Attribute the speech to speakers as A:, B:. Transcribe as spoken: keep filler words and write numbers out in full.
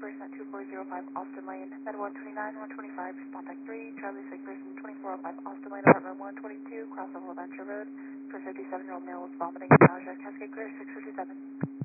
A: person at two four zero five Austin Lane, Med one twenty-nine, one twenty-five, respond type three, Charlie sick person twenty-four oh five Austin Lane, apartment one twenty-two, crossover Venture Road, for fifty-seven-year-old male with vomiting and nausea, Cascade Clear six fifty-seven.